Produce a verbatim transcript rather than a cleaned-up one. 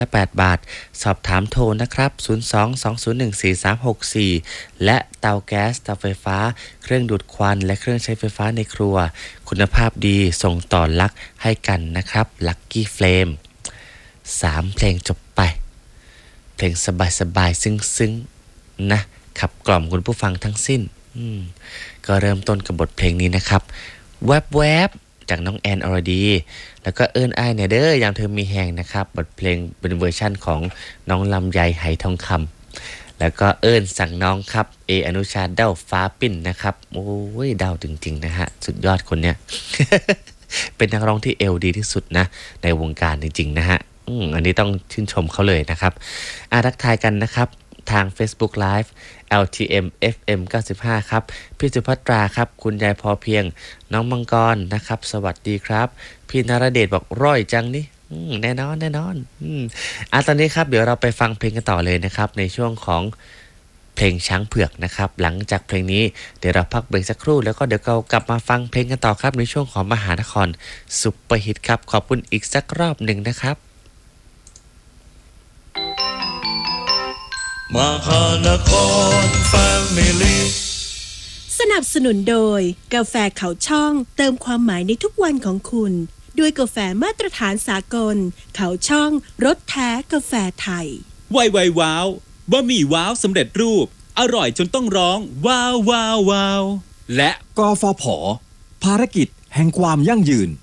แปดบาทสอบถามโทรนะครับศูนย์ สอง สอง ศูนย์ หนึ่ง สี่ สาม หก สี่และเตาแก๊สเตาไฟฟ้าเครื่องดูดควันและเครื่องใช้ไฟฟ้าในครัวคุณภาพดีส่งต่อลักให้กันนะครับ Lucky Flame สามเพลงจบไปเพลงสบายๆซึ้งๆนะขับกล่อมคุณผู้ฟังทั้งสิ้นก็เริ่มต้นกับบทเพลงนี้นะครับแวบๆจากน้องแอนอรดีแล้วก็เอิ้นอ้ายเนี่ยเด้อยามเธอมีแหงนะครับบทเพลงเป็นเวอร์ชั่นของน้องลำไยไหทองคำแล้วก็เอิ้นสั่งน้องครับเออนุชาเด้าฟ้าปิ้นนะครับโอ้ยเด้าจริงๆนะฮะสุดยอดคนเนี้ย เป็นนักร้องที่เอวดีที่สุดนะในวงการจริงๆนะฮะอืมอันนี้ต้องชื่นชมเขาเลยนะครับอาทักทายกันนะครับทาง Facebook Live แอล ที เอ็ม เอฟ เอ็ม เก้าสิบห้าครับพี่สุภัตราครับคุณยายพอเพียงน้องมังกรนะครับสวัสดีครับพี่นรเดชบอกร่อยจังนี่แน่นอนแน่นอนอืมอ่ะตอนนี้ครับเดี๋ยวเราไปฟังเพลงกันต่อเลยนะครับในช่วงของเพลงช้างเผือกนะครับหลังจากเพลงนี้เดี๋ยวเราพักเบรกสักครู่แล้วก็เดี๋ยวเรากลับมาฟังเพลงกันต่อครับในช่วงของมหานครซุปเปอร์ฮิตครับขอบคุณอีกสักรอบหนึ่งนะครับมหานครแฟมิลี่สนับสนุนโดยกาแฟเขาช่องเติมความหมายในทุกวันของคุณด้วยกาแฟมาตรฐานสากลเขาช่องรสแท้กาแฟไทยไวไวว้าวบะหมี่ว้าวสำเร็จรูปอร่อยจนต้องร้องว้าวว้าวว้าวและกฟผภารกิจแห่งความยั่งยืน